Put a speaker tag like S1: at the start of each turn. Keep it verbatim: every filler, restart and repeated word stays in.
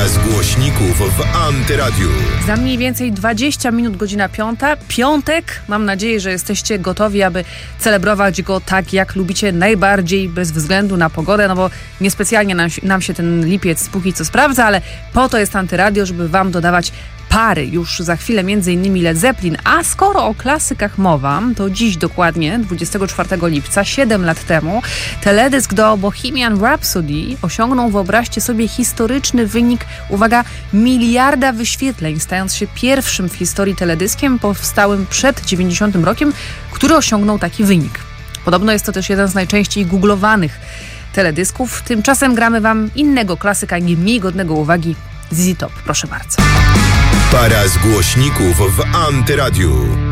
S1: Para z głośników w Antyradiu.
S2: Za mniej więcej dwadzieścia minut, godzina piąta. Piątek. Mam nadzieję, że jesteście gotowi, aby celebrować go tak, jak lubicie najbardziej, bez względu na pogodę, no bo niespecjalnie nam, nam się ten lipiec póki co sprawdza, ale po to jest Antyradio, żeby wam dodawać pary. Już za chwilę między innymi Led Zeppelin. A skoro o klasykach mowa, to dziś dokładnie, dwudziestego czwartego lipca, siedem lat temu, teledysk do Bohemian Rhapsody osiągnął, wyobraźcie sobie, historyczny wynik, uwaga, miliarda wyświetleń, stając się pierwszym w historii teledyskiem powstałym przed dziewięćdziesiątym rokiem, który osiągnął taki wynik. Podobno jest to też jeden z najczęściej googlowanych teledysków. Tymczasem gramy wam innego klasyka, nie mniej godnego uwagi, Z Z Top. Proszę bardzo.
S1: Para z głośników w Antyradiu.